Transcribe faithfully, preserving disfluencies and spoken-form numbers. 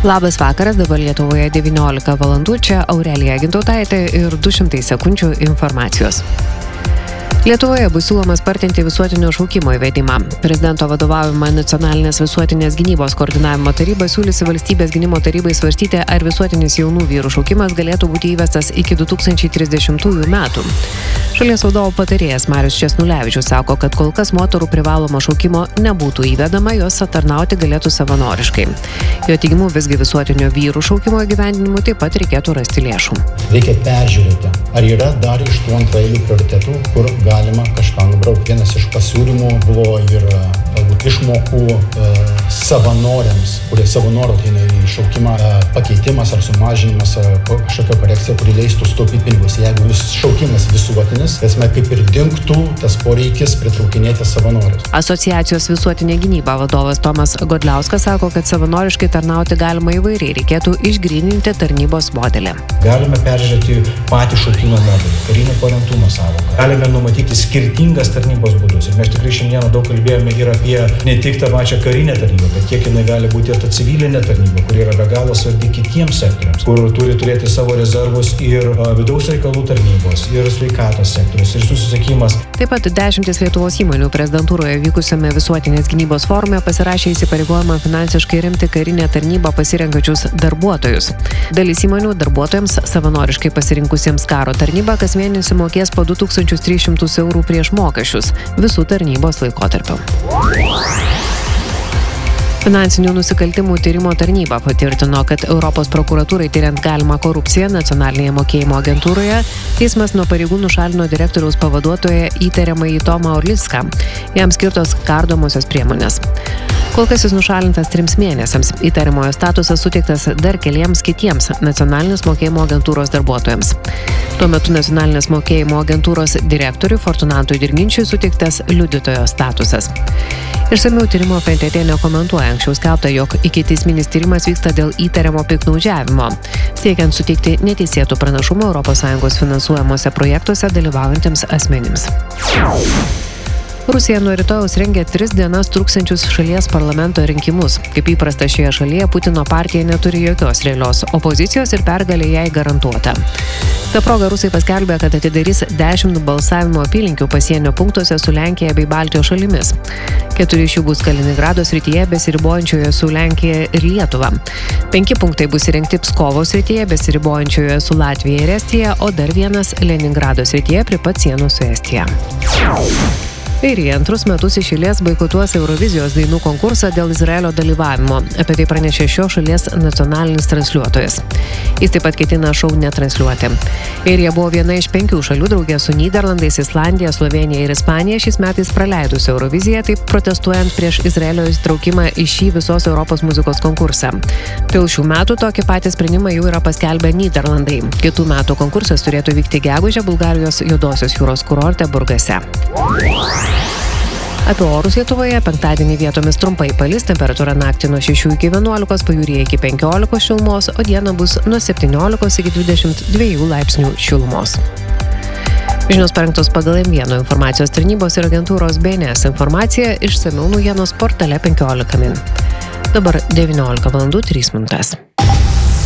Labas vakaras, dabar Lietuvoje devyniolika valandų, čia Aurelija Gintautaitė ir du šimtai sekundžių informacijos. Lietuvoje bus siūloma spartinti visuotinio šaukimo įvedimą. Prezidento vadovaujama Nacionalinės visuotinės gynybos koordinavimo taryba siūlysi Valstybės gynimo tarybai svarstyti, ar visuotinis jaunų vyrų šaukimas galėtų būti įvestas iki du tūkstančiai trisdešimtųjų metų. Šalies vadovo patarėjas Marius Česnulevičius sako, kad kol kas moterų privalomo šaukimo nebūtų įvedama, jos tarnauti galėtų savanoriškai. Jo teigimu, visgi visuotinio vyrų šaukimo įgyvendinimui taip pat reikėtų rasti lėšų. Reikia peržiūrėti, ar yra dar iš tų antraeilių prioritetų, kur galima kažką nubraukti. Vienas iš pasiūlymų buvo ir galbūt išmokų e, savanoriams, kurie savanorių ateina į šaukimą, e, pakeitimas ar sumažinimas, ar kažkokia korekcija, kuri leistų sutaupyti pinigus. Jeigu vis šaukimas visuotinis, esmė kaip ir dingtų tas poreikis pritraukinėti savanorius. Asociacijos visuotinė gynyba vadovas Tomas Godliauskas sako, kad savanoriškai tarnauti galima įvairiai, reikėtų išgryninti tarnybos modelį. Galime peržiūrėti patį šaukimo modelį, karinio parengtumo sąvoką. Galime numatyti skirtingas tarnybos būdus. Ir mes tikrai šiandieną daug kalbėjome ir apie ne tik tą pačią karinę tarnybą, bet kiek jinai gali būti ir ta civilinė tarnyba, kuri yra be galo svarbi kitiems sektoriams, kur turi turėti savo rezervus ir vidaus reikalų tarnybos, ir sveikatos sektorius, ir susisiekimas. Taip pat dešimtis Lietuvos įmonių prezidentūroje vykusiame visuotinės gynybos forume pasirašė įsipareigojimą finansiškai remti karinę tarnybą pasirenkančius darbuotojus. Dalis įmonių darbuotojams savanoriškai pasirinkusiems karo tarnybą kas mėnesį mokės po du tūkstančius tris šimtus eurų prieš mokesčius visų tarnybos laikotarpiu. Finansinių nusikaltimų tyrimo tarnyba patvirtino, kad Europos prokuratūrai tyriant galimą korupciją nacionalinėje mokėjimo agentūroje, teismas nuo pareigų nušalino direktoriaus pavaduotoją įtariamąjį Tomą Orlicką. Jam skirtos kardomosios priemonės. Kol kas jis nušalintas trims mėnesiams. Įtariamojo statusas suteiktas dar keliems kitiems nacionalinės mokėjimo agentūros darbuotojams. Tuo metu nacionalinės mokėjimo agentūros direktoriui Fortunatui Dirginčiui suteiktas liudytojo statusas. Išsamiau tyrimo F N T T nekomentuoja, anksčiau skelbta, jog ikiteisminis tyrimas vyksta dėl įtariamo piktnaudžiavimo, siekiant suteikti neteisėtų pranašumų Europos Sąjungos finansuojamuose projektuose dalyvaujantiems asmenims. Rusija nuo rytojaus rengia tris dienas truksiančius šalies parlamento rinkimus. Kaip įprasta šioje šalyje, Putino partija neturi jokios realios opozicijos ir pergalė jai garantuota. Ta proga rusai paskelbė, kad atidarys dešimt balsavimo apylinkių pasienio punktuose su Lenkija bei Baltijos šalimis. Keturi iš jų bus Kaliningrado srityje besiribojančioje su Lenkija ir Lietuva. Penki punktai bus įrengti Pskovo srityje besiribojančioje su Latvija ir Estija, o dar vienas Leningrado srityje prie pat sienos su Estija. Airija antrus metus iš eilės boikotuos Eurovizijos dainų konkursą dėl Izraelio dalyvavimo. Apie tai pranešė šios šalies nacionalinis transliuotojas. Jis taip pat ketina šou netransliuoti. Airija buvo viena iš penkių šalių draugė su Nyderlandais, Islandija, Slovėnija ir Ispanija šiais metais praleidusi Euroviziją, taip protestuojant prieš Izraelio įtraukimą į šį visos Europos muzikos konkursą. Dėl šių metų tokį patį sprendimą jau yra paskelbę Nyderlandai. Kitų metų konkursas turėtų vykti gegužę Bulgarijos Juodosios jūros kurorte Burgase. Apie orus Lietuvoje penktadienį vietomis trumpai palis, temperatūra naktį nuo šešių iki vienuolikos, pajūryje iki penkiolikos šilumos, o dieną bus nuo septyniolikos iki dvidešimt dviejų laipsnių šilumos. Žinios parengtos pagal M vienas informacijos tarnybos ir agentūros B N S informacija, išsamiau naujienos portale penkiolika min. Dabar devyniolika valandų trys minutės.